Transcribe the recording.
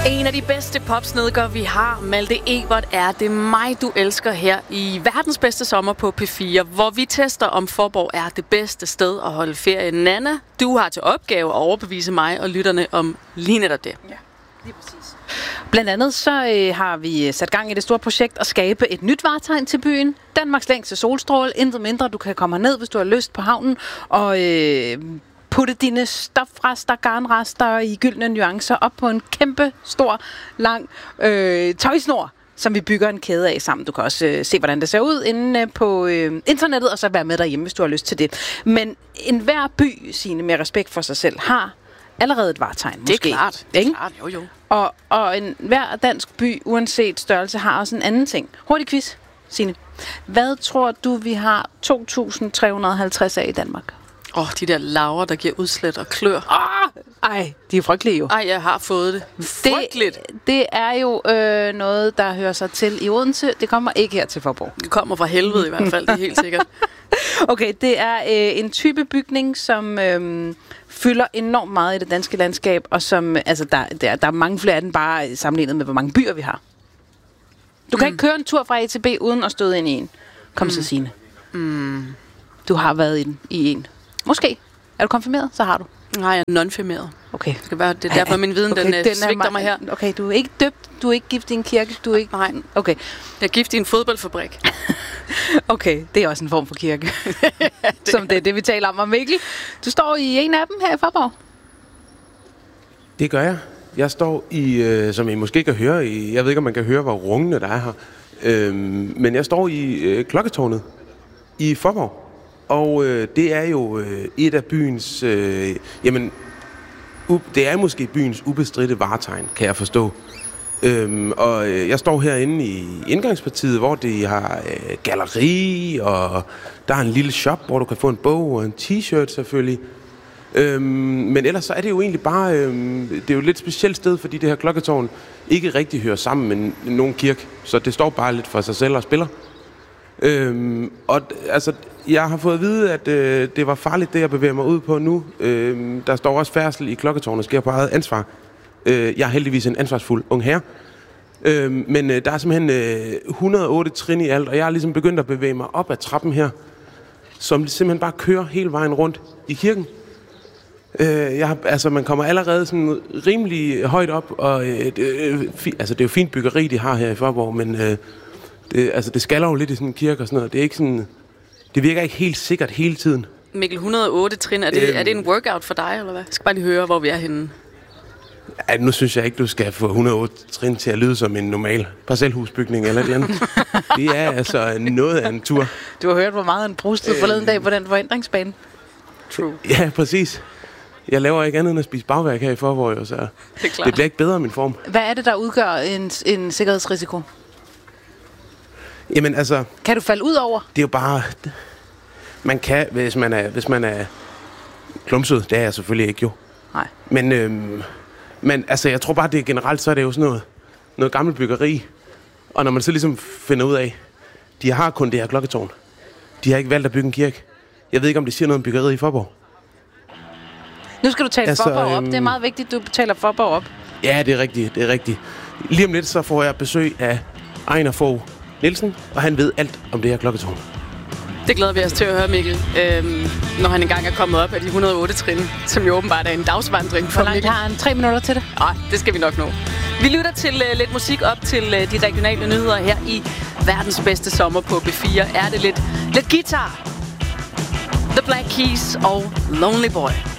En af de bedste popsnedker, vi har, Malte Ebert, er Det mig, du elsker her i verdens bedste sommer på P4, hvor vi tester, om Faaborg er det bedste sted at holde ferie. Nana, du har til opgave at overbevise mig og lytterne om lige netop det. Ja, lige præcis. Blandt andet så har vi sat gang i det store projekt at skabe et nyt vartegn til byen. Danmarks længste solstråle, intet mindre. Du kan komme herned, hvis du har lyst på havnen, og putte dine stofrester, garnrester i gyldne nuancer op på en kæmpe, stor, lang tøjsnor, som vi bygger en kæde af sammen. Du kan også se, hvordan det ser ud inde på internettet, og så være med derhjemme, hvis du har lyst til det. Men enhver by, Signe, med respekt for sig selv, har allerede et vartegn. Det er måske, klart. ikke? Klart, jo. Og enhver dansk by, uanset størrelse, har også en anden ting. Hurtig quiz, Signe. Hvad tror du, vi har 2.350 af i Danmark? De der laver, der giver udslæt og klør. Ej, de er frygtelige jo. Ej, jeg har fået det. Frygteligt. Det er jo noget, der hører sig til i Odense. Det kommer ikke her til Faaborg. Det kommer fra helvede i hvert fald, det er helt sikkert. Okay, det er en type bygning, som fylder enormt meget i det danske landskab, og som, altså, der er mange flere af den, bare sammenlignet med, hvor mange byer vi har. Du kan ikke køre en tur fra A til B, uden at støde ind i en. Kom så, Signe. Du har været i en. Måske. Er du konfirmeret? Så har du. Nej, jeg er non-firmeret. Okay. Det er derfor, min viden den svigter mig her. Okay, du er ikke døbt, du er ikke gift i en kirke, du er ikke... Nej. Okay. Jeg er gift i en fodboldfabrik. Okay, det er også en form for kirke. Som det er det, vi taler om. Og Mikkel, du står i en af dem her i Faaborg. Det gør jeg. Jeg står i, som I måske kan høre, jeg ved ikke, om man kan høre, hvor rungende der er her. Men jeg står i klokketårnet i Faaborg. Og det er jo et af byens, det er måske byens ubestridte vartegn, kan jeg forstå. Og jeg står herinde i indgangspartiet, hvor de har galleri, og der er en lille shop, hvor du kan få en bog og en t-shirt selvfølgelig. Men ellers så er det jo egentlig bare, det er jo et lidt specielt sted, fordi det her klokketårn ikke rigtig hører sammen med nogen kirke. Så det står bare lidt for sig selv og spiller. Og altså, jeg har fået at vide, at det var farligt, det jeg bevæger mig ud på nu. Der står også færdsel i klokketårnet, sker på eget ansvar. Jeg er heldigvis en ansvarsfuld ung herre. Men der er simpelthen 108 trin i alt, og jeg er ligesom begyndt at bevæge mig op ad trappen her, som simpelthen bare kører hele vejen rundt i kirken. Man kommer allerede sådan rimelig højt op, og det er jo fint byggeri, de har her i Faaborg, men det skaller jo lidt i sådan en kirke og sådan noget. Det er ikke sådan, det virker ikke helt sikkert hele tiden. Mikkel, 108 trin, er det en workout for dig, eller hvad? Jeg skal bare lige høre, hvor vi er henne. Ja, nu synes jeg ikke, du skal få 108 trin til at lyde som en normal parcelhusbygning eller et eller andet. Det er altså noget af en tur. Du har hørt, hvor meget han brustede forleden dag på den forhindringsbane. True. Ja, præcis. Jeg laver ikke andet end at spise bagværk her i Faaborg, så det bliver ikke bedre min form. Hvad er det, der udgør en sikkerhedsrisiko? Jamen altså... Kan du falde ud over? Det er jo bare... Man kan, hvis man er klumset. Det er jeg selvfølgelig ikke jo. Nej. Men altså, jeg tror bare, det generelt, så er det jo sådan noget gammelt byggeri. Og når man så ligesom finder ud af, de har kun det her klokketårn. De har ikke valgt at bygge en kirke. Jeg ved ikke, om det siger noget om byggeriet i Faaborg. Nu skal du tale Faaborg op. Det er meget vigtigt, du taler Faaborg op. Ja, det er rigtigt. Lige om lidt, så får jeg besøg af Ejner Fogh Nielsen, og han ved alt om det her klokketårn. Det glæder vi os til at høre, Mikkel, når han engang er kommet op af de 108 trin, som jo åbenbart er en dagsvandring for Mikkel. Hvor langt har han? 3 minutter til det? Nej, det skal vi nok nå. Vi lytter til lidt musik op til de regionale nyheder her i verdens bedste sommer på B4. Er det lidt guitar, The Black Keys og Lonely Boy.